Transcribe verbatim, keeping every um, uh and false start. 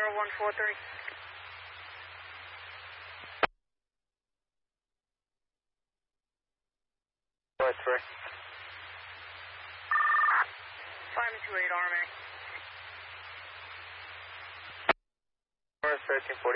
zero one four three. Four three. Five two eight Army. thirteen forty.